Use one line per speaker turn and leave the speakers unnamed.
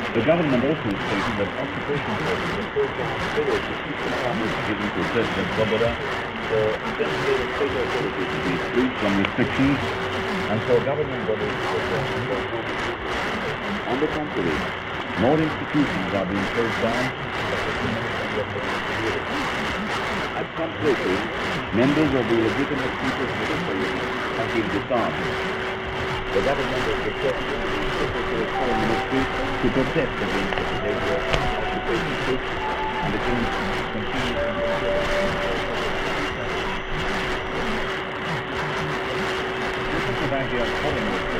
The government also stated that occupation forces were forced to consider the peaceful promise given to President Svoboda for investigative state authorities to be freed from restrictions and for government bodies to address their normal. On the contrary, more institutions are being closed down, at some places, members of the legitimate people's military have been disarmed. The government has requested the Secretary of Foreign Ministry to protest against the behavior of occupation troops and against continued Czechoslovakia's foreign minister